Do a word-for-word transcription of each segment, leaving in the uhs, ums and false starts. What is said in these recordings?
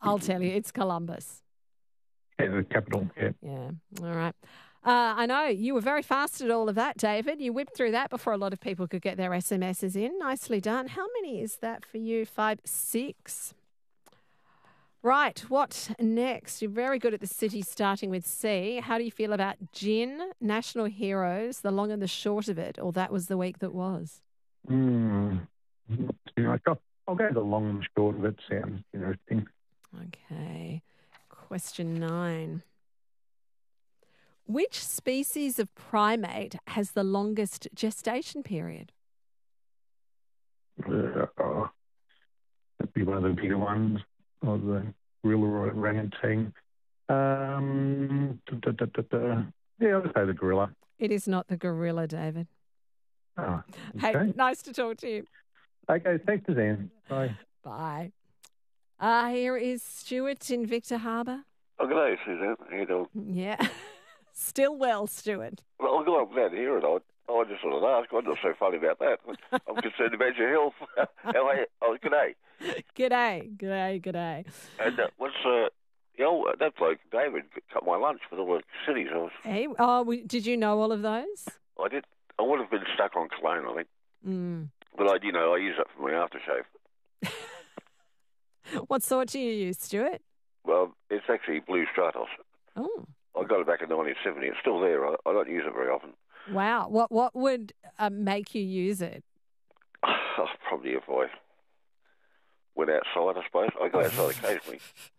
I'll tell you, it's Columbus. Yeah, the capital, yeah. Yeah, all right. Uh, I know you were very fast at all of that, David. You whipped through that before a lot of people could get their S M Ses in. Nicely done. How many is that for you? Five, six. Right, what next? You're very good at the city starting with C. How do you feel about gin, national heroes, the long and the short of it, or that was the week that was? Mm, not too much. I'll, I'll go the long and short of it. Sounds interesting. Okay. Question nine. Which species of primate has the longest gestation period? Uh, oh, that'd be one of the bigger ones, or the gorilla or orangutan. Um, da, da, da, da. Yeah, I'll just say the gorilla. It is not the gorilla, David. Oh, Hey, okay. nice to talk to you. Okay, thanks, Suzanne. Bye. Bye. Uh, here is Stuart in Victor Harbour. Oh, good day, Suzanne. How you doing? Yeah. Still well, Stuart. Well, I'm glad, I'm glad to hear it. I, I just sort of asked. I'm not so funny about that. I'm concerned about your health. How are you? Oh, good day. G'day, g'day, g'day. And uh, what's, uh, you know, that bloke, David, cut my lunch with all the cities. I was, Hey, oh, we, did you know all of those? I did. I would have been stuck on cologne, I think. Mm. But I, you know, I use that for my aftershave. What sort do you use, Stuart? Well, it's actually Blue Stratos. Oh. I got it back in nineteen seventy. It's still there. I, I don't use it very often. Wow. What what would uh, make you use it? Oh, probably if I went outside, I suppose. I go outside occasionally.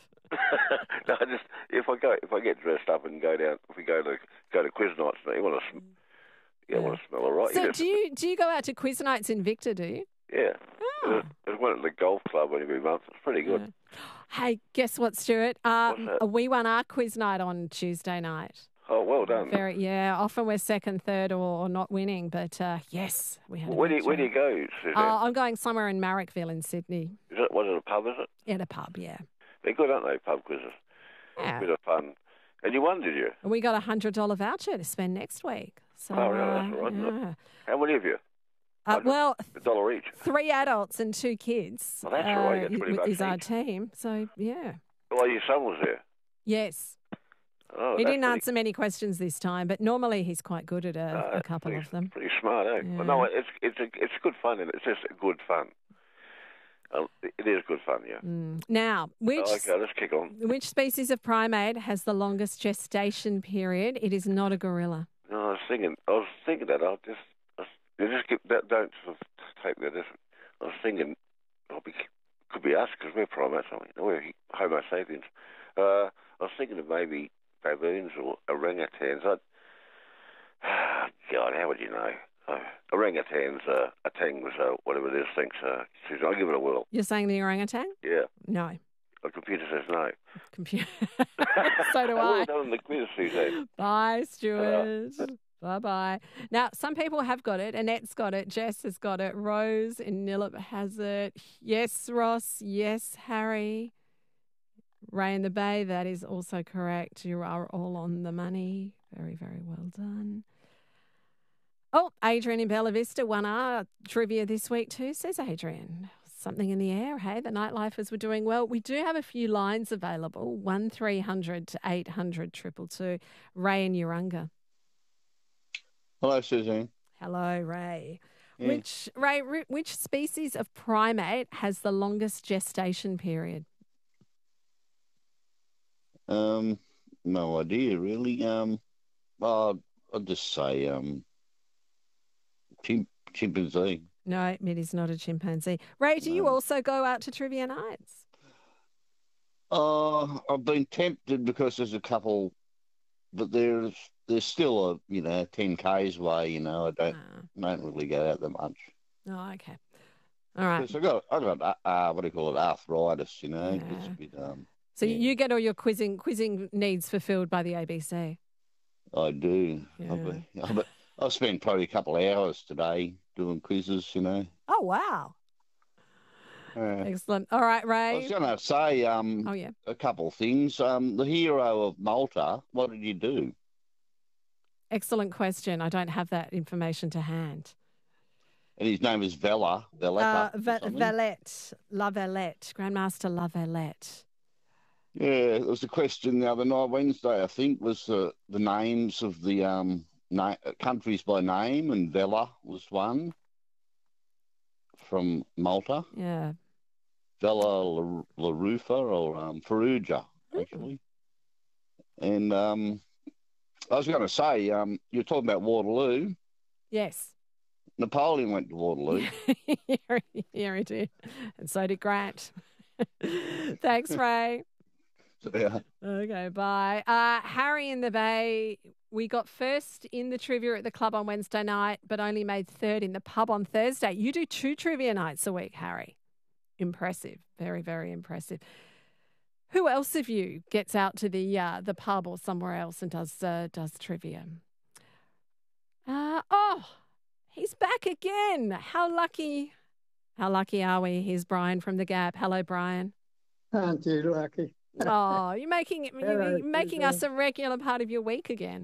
No, I just if I go if I get dressed up and go down, if we go to go to quiz nights, you want to, yeah, Yeah. want to smell all right. So You do you do you go out to quiz nights in Victor? Do you? Yeah. Oh. There's, there's one at the golf club every month. It's pretty good. Yeah. Hey, guess what, Stuart? Uh, What's that? we won our quiz night on Tuesday night. Oh, well done. Very, yeah. Often we're second, third, or, or not winning, but uh, yes, we had. A Where do good you, where do you show. go, Suzanne? Uh, I'm going somewhere in Marrickville in Sydney. Is it was it a pub? Is it? At a pub, yeah. They're good, aren't they? Pub quizzes. Yeah. A bit of fun. And you won, did you? And we got a hundred dollar voucher to spend next week. So, Oh, really? uh, That's all right, isn't it? yeah. How many of you? Uh, Hundred- well, A dollar each. three adults and two kids. Oh, that's all right. You get uh, twenty is- bucks is our each. team. So yeah, Oh, your son was there. yes. Oh, He that's didn't pretty, answer many questions this time, but normally he's quite good at a, uh, a that's couple pretty, of them. Pretty smart, eh? Yeah. But no, it's it's a, it's good fun, and it's just good fun. Uh, it is good fun, yeah. Mm. Now, which Oh, okay, let's kick on. which species of primate has the longest gestation period? It is not a gorilla. No, I was thinking, I was thinking that I'll just, I was, you just get that. Don't sort of take that. As, I was thinking, I'll be, could be us because we're primates, aren't we? We're Homo sapiens. Uh, I was thinking of maybe baboons or orangutans. I'd, God, how would you know? Uh, orangutans, uh, orangs, uh, whatever it is, thinks. Uh, Susan, I'll give it a whirl. You're saying the orangutan? Yeah, No. the computer says no. Computer. So do Well I. done on the quiz, Suzanne. Bye, Stuart. Bye bye. Now, some people have got it. Annette's got it. Jess has got it. Rose in Nillip has it. Yes, Ross. Yes, Harry. Ray in the Bay, that is also correct. You are all on the money. Very, very well done. Oh, Adrian in Bella Vista won our trivia this week too, says Adrian. Something in the air, hey? The Nightlifers were doing well. We do have a few lines available, one three hundred to eight hundred two two two. Ray in Urunga. Hello, Suzanne. Hello, Ray. Yeah. Which Ray? ri- Which species of primate has the longest gestation period? Um, no idea really. Um, well, I'll just say um, chimp, chimpanzee. No, it is not a chimpanzee. Ray, do you No. also go out to trivia nights? Uh, I've been tempted because there's a couple, but there's there's still a you know ten k's away. You know, I don't Ah, don't really go out that much. oh, okay. All right. Because I got I got uh, uh, what do you call it, arthritis. You know, Yeah. it's a bit, um, So yeah. you get all your quizzing quizzing needs fulfilled by the A B C. I do. Yeah. I've, been- I've, I've spent probably a couple of hours today doing quizzes. You know. Oh, wow. Uh, Excellent. All right, I Ray. was going to say um, Oh, yeah. a couple of things. Um, the hero of Malta, what did you do? Excellent question. I don't have that information to hand. And his name is Vela. Uh, Valletta or Va- something. Valette, La Valette, Grandmaster La Valette. Yeah, there was a question the other night, Wednesday, I think, was the the names of the um na- countries by name, and Vela was one from Malta. Yeah. Vela La, La Rufa or um, Faruja, Mm. actually. And um, I was going to say, um, you're talking about Waterloo. Yes. Napoleon went to Waterloo. yeah, yeah, he did. And so did Grant. Thanks, Ray. Yeah. Okay, bye. Uh, Harry in the Bay, we got first in the trivia at the club on Wednesday night, but only made third in the pub on Thursday. You do two trivia nights a week, Harry. Impressive. Very, very impressive. Who else of you gets out to the uh, the pub or somewhere else and does uh, does trivia? Uh, oh, he's back again. How lucky. How lucky are we? Here's Brian from the Gap. Hello, Brian. Aren't you lucky? Oh, you're making it, Hello, you're making us Susan. a regular part of your week again.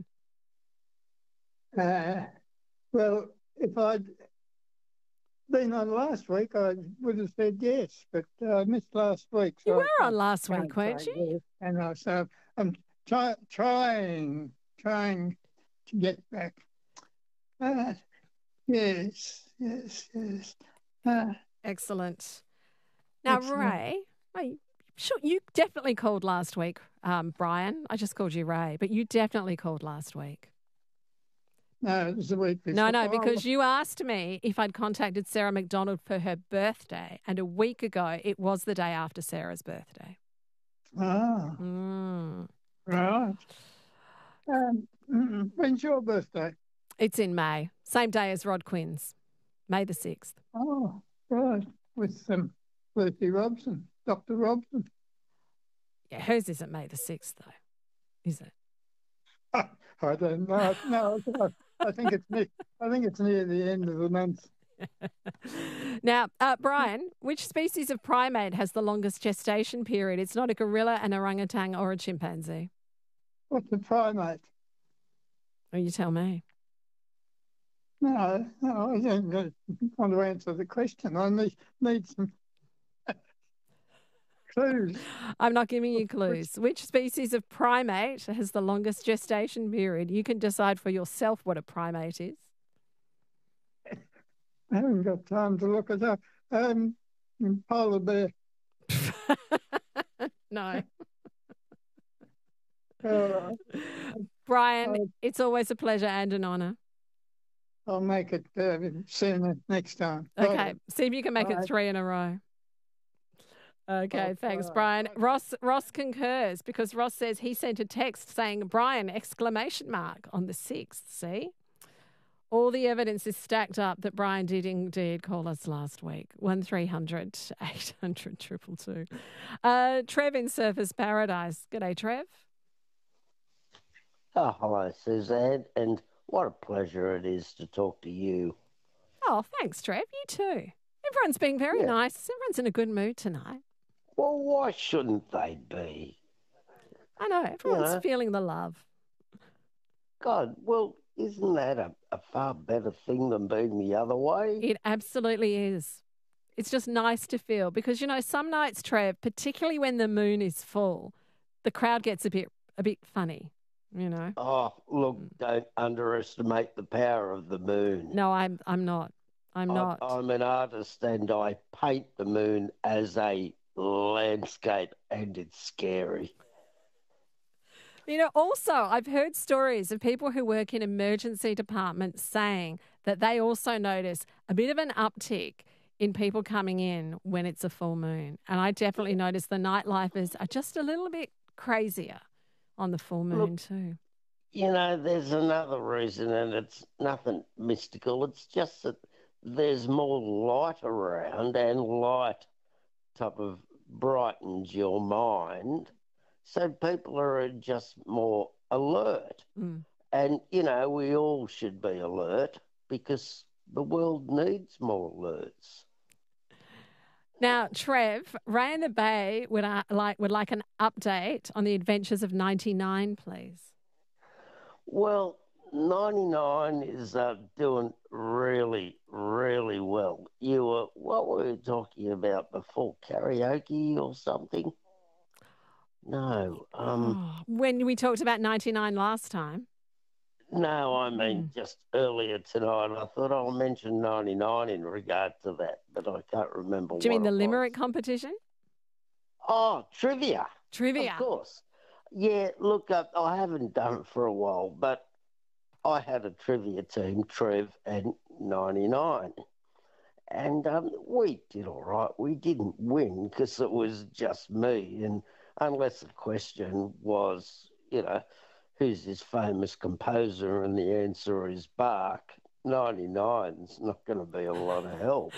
Uh, well, if I'd been on last week, I would have said yes, but uh, I missed last week. So You I were on can't- last week, can't weren't say you? yes. And I, so I'm try, trying, trying to get back. Uh, yes, yes, yes. Uh, Excellent. Now, Excellent. Ray, Ray, sure, you definitely called last week, um, Brian. I just called you Ray, but you definitely called last week. no, it was the week before. No, no, because you asked me if I'd contacted Sarah McDonald for her birthday, and a week ago it was the day after Sarah's birthday. Ah, Mm. right. Um, mm, when's your birthday? It's in May, same day as Rod Quinn's, May the sixth. Oh, right. With um, Lucy Robson, Doctor Robson. Yeah, hers isn't May the sixth, though, is it? I don't know. No, I think it's near, I think it's near the end of the month. Now, uh, Brian, which species of primate has the longest gestation period? It's not a gorilla, an orangutan, or a chimpanzee. What's a primate? Oh, you tell me. No, no, I don't want to answer the question. I need, need some clues. I'm not giving you clues. Which species of primate has the longest gestation period? You can decide for yourself what a primate is. I haven't got time to look it up. Um, polar bear. No. Uh, Brian, I- it's always a pleasure and an honour. I'll make it uh, sooner next time. Okay, see if you can make it Bye. three in a row. Okay, Oh, thanks, bye. Brian. Ross Ross concurs because Ross says he sent a text saying Brian exclamation mark on the sixth. See? All the evidence is stacked up that Brian did indeed call us last week. one three hundred eight hundred two two two. Uh, Trev in Surfers Paradise. G'day, Trev. Oh, hello, Suzanne, and what a pleasure it is to talk to you. Oh, thanks, Trev. You too. Everyone's being very Yeah. nice. Everyone's in a good mood tonight. Well, why shouldn't they be? I know. Everyone's Yeah. feeling the love. God, well, isn't that a, a far better thing than being the other way? It absolutely is. It's just nice to feel because, you know, some nights, Trev, particularly when the moon is full, the crowd gets a bit a bit funny, you know. Oh, look, don't underestimate the power of the moon. No, I'm I'm not. I'm not. I, I'm an artist and I paint the moon as a landscape, and it's scary. You know, also, I've heard stories of people who work in emergency departments saying that they also notice a bit of an uptick in people coming in when it's a full moon. And I definitely notice the nightlifers are just a little bit crazier on the full moon Look, too. You know, there's another reason, and it's nothing mystical. It's just that there's more light around, and light type of brightens your mind. So people are just more alert. Mm. And, you know, we all should be alert because the world needs more alerts. Now, Trev, Ray in the Bay would uh, like would like an update on the adventures of ninety-nine, please. Well, ninety-nine is uh, doing really, really well. You were, what were you talking about before? Karaoke or something? No. Um, Oh, when we talked about ninety-nine last time. no, I mean Hmm. just earlier tonight. I thought I'll mention ninety-nine in regard to that, but I can't remember Do you what mean the it was. limerick competition? Oh, trivia. Trivia. Of course. Yeah, look, I, I haven't done it for a while, but I had a trivia team, Trev and ninety-nine. And um, we did all right. We didn't win because it was just me. And unless the question was, you know, who's this famous composer? And the answer is Bach, ninety-nine's not going to be a lot of help.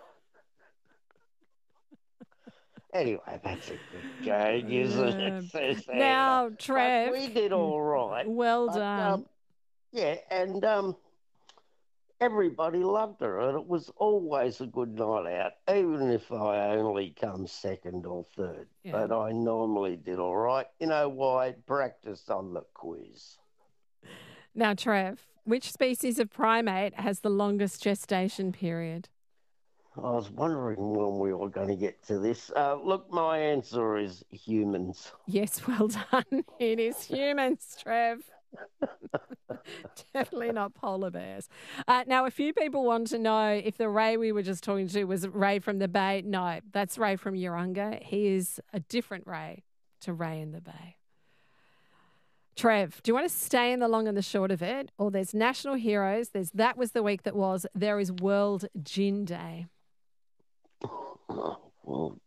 Anyway, that's a good joke, isn't Yeah. it, Susanna? Now, But Trev, we did all right. well But, done. um, yeah, and um, everybody loved her, and it was always a good night out, even if I only come second or third. Yeah. But I normally did all right. You know why? Practice on the quiz. Now, Trev, which species of primate has the longest gestation period? I was wondering when we were going to get to this. Uh, look, my answer is humans. Yes, well done. It is humans, Trev. Definitely not polar bears. Uh, now, a few people want to know if the Ray we were just talking to was Ray from the Bay. No, that's Ray from Urunga. He is a different Ray to Ray in the Bay. Trev, do you want to stay in the long and the short of it? Or there's National Heroes, there's That Was the Week That Was, there is World Gin Day. Oh, well,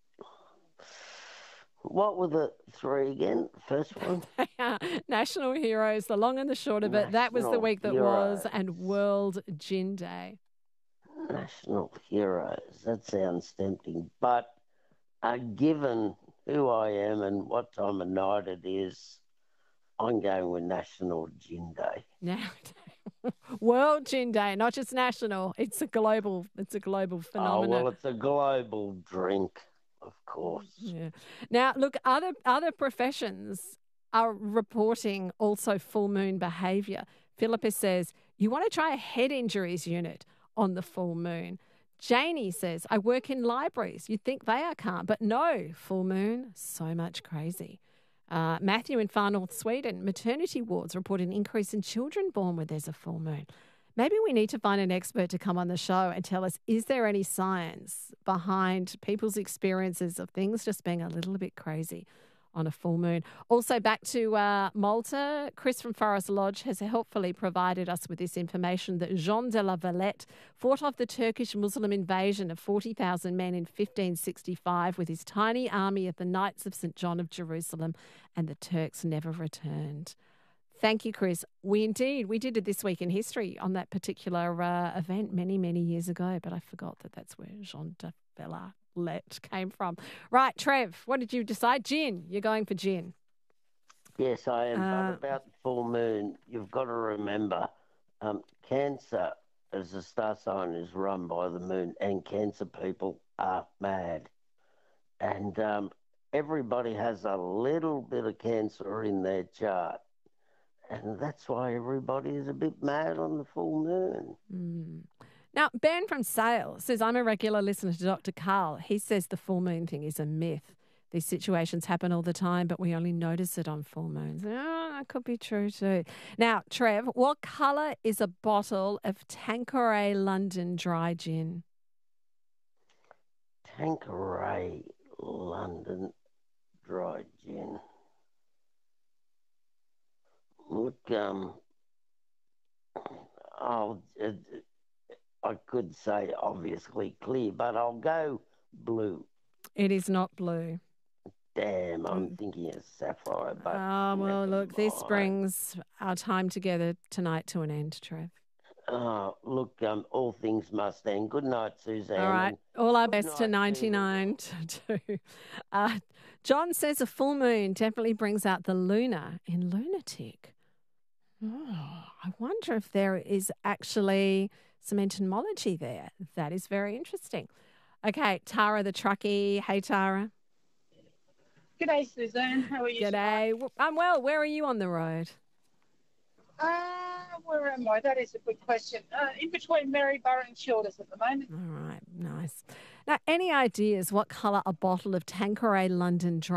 what were the three again? First one? National Heroes, the long and the short of it, That Was the National Week That Was, Heroes. and World Gin Day. National heroes. That sounds tempting. But uh, given who I am and what time of night it is, I'm going with National Gin Day. Now, World Gin Day, not just national. It's a global. It's a global Oh, phenomenon. well, it's a global drink, of course. Yeah. Now, look, other other professions are reporting also full moon behaviour. Philippa says you want to try a head injuries unit on the full moon. Janie says I work in libraries. You'd think they are calm, but no, full moon, so much crazy. Uh, Matthew in far north Sweden, maternity wards report an increase in children born when there's a full moon. Maybe we need to find an expert to come on the show and tell us, is there any science behind people's experiences of things just being a little bit crazy on a full moon? Also, back to uh, Malta, Chris from Forest Lodge has helpfully provided us with this information that Jean de la Valette fought off the Turkish Muslim invasion of forty thousand men in fifteen sixty-five with his tiny army of the Knights of Saint John of Jerusalem, and the Turks never returned. Thank you, Chris. We indeed, we did it This Week in History on that particular uh, event many, many years ago, but I forgot that that's where Jean de Valette came from. Right, Trev, what did you decide? Gin. You're going for gin. Yes, I am. Uh, but about the full moon, you've got to remember um, cancer as a star sign is run by the moon, and cancer people are mad. And um, everybody has a little bit of cancer in their chart. And that's why everybody is a bit mad on the full moon. Mm. Now, Ben from Sale says, I'm a regular listener to Doctor Carl. He says the full moon thing is a myth. These situations happen all the time, but we only notice it on full moons. Oh, that could be true too. Now, Trev, what colour is a bottle of Tanqueray London dry gin? Tanqueray London dry gin. Look, um, I'll, uh, I could say obviously clear, but I'll go blue. It is not blue. Damn, I'm thinking of sapphire, but Oh, well, never look, this mind. brings our time together tonight to an end, Trev. Oh, look, um, all things must end. Good night, Suzanne. All right. and All our good best to night, ninety-nine to do. Uh, John says a full moon definitely brings out the lunar in lunatic. Oh, I wonder if there is actually some etymology there. That is very interesting. Okay, Tara the truckie. Hey, Tara. G'day, Suzanne. How are you? G'day. I'm well. Where are you on the road? Uh, where am I? That is a good question. Uh, in between Maryborough and Childers at the moment. All right, nice. Now, any ideas what colour a bottle of Tanqueray London dry